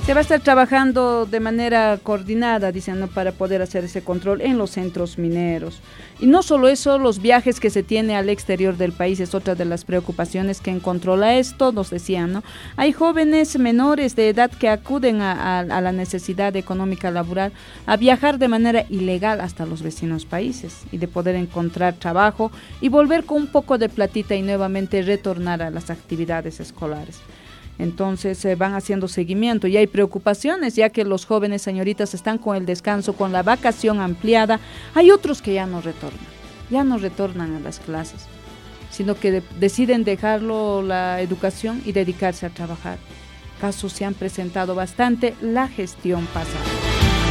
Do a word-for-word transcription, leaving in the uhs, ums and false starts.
Se va a estar trabajando de manera coordinada, dicen, ¿no?, para poder hacer ese control en los centros mineros. Y no solo eso, los viajes que se tiene al exterior del país es otra de las preocupaciones que en control a esto, nos decían, ¿no? Hay jóvenes menores de edad que acuden a, a, a la necesidad económica laboral a viajar de manera ilegal hasta los vecinos países y de poder encontrar trabajo y volver con un poco de platita y nuevamente retornar a las actividades escolares. Entonces eh, van haciendo seguimiento y hay preocupaciones ya que los jóvenes, señoritas, están con el descanso, con la vacación ampliada. Hay otros que ya no retornan, ya no retornan a las clases, sino que de- deciden dejarlo la educación y dedicarse a trabajar. Casos se han presentado bastante la gestión pasada.